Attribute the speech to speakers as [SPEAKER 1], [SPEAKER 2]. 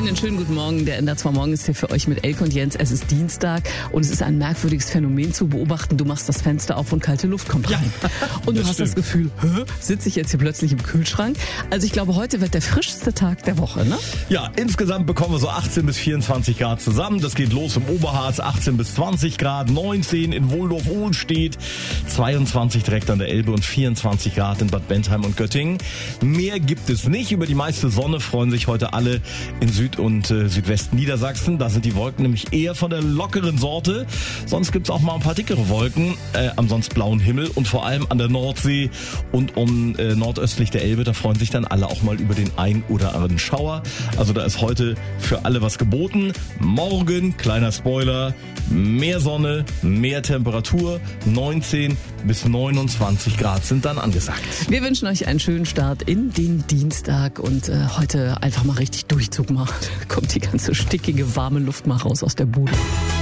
[SPEAKER 1] Einen schönen guten Morgen. Der NDR2 Morgen ist hier für euch mit Elke und Jens. Es ist Dienstag und es ist ein merkwürdiges Phänomen zu beobachten. Du machst das Fenster auf und kalte Luft kommt rein. Und du hast das Gefühl, sitze ich jetzt hier plötzlich im Kühlschrank? Also ich glaube, heute wird der frischste Tag der Woche, ne?
[SPEAKER 2] Ja, insgesamt bekommen wir so 18 bis 24 Grad zusammen. Das geht los im Oberharz, 18 bis 20 Grad, 19 in Wohldorf-Ohlstedt, 22 direkt an der Elbe und 24 Grad in Bad Bentheim und Göttingen. Mehr gibt es nicht. Über die meiste Sonne freuen sich heute alle in Süd- und Südwesten Niedersachsen. Da sind die Wolken nämlich eher von der lockeren Sorte. Sonst gibt's auch mal ein paar dickere Wolken am sonst blauen Himmel und vor allem an der Nordsee und nordöstlich der Elbe. Da freuen sich dann alle auch mal über den ein oder anderen Schauer. Also da ist heute für alle was geboten. Morgen, kleiner Spoiler, mehr Sonne, mehr Temperatur, 19 bis 29 Grad sind dann angesagt.
[SPEAKER 1] Wir wünschen euch einen schönen Start in den Dienstag und heute einfach mal richtig Durchzug machen. Kommt die ganze stickige, warme Luft mal raus aus der Bude.